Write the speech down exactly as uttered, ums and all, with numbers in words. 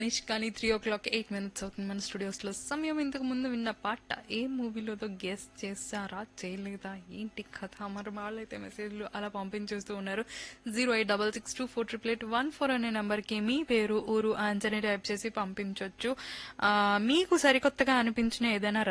నిష్కాని three ఓ clock eight minutes అవుతుంది మన studios లో సమయం. ఇంతకు ముందు విన్న పాట ఏ మూవీలోతో గెస్ట్ చేశారా చేయలేదా ఏంటి కథ? మరి వాళ్ళైతే మెసేజ్లు అలా పంపించేస్తూ ఉన్నారు. Zero eight double six two four triple eight one four అనే నెంబర్ కి మీ పేరు ఊరు ఆన్సర్ ని టైప్ చేసి పంపించవచ్చు. మీకు సరికొత్తగా అనిపించిన ఏదైనా